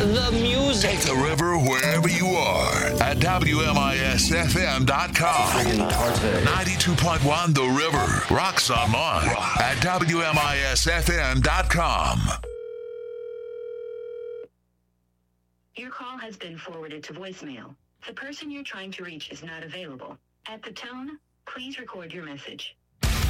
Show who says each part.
Speaker 1: the music.
Speaker 2: Take the river wherever you are at WMISFM.com. 92.1 The River. Rocks online at WMISFM.com.
Speaker 3: Your call has been forwarded to voicemail. The person you're trying to reach is not available. At the tone, please record your message.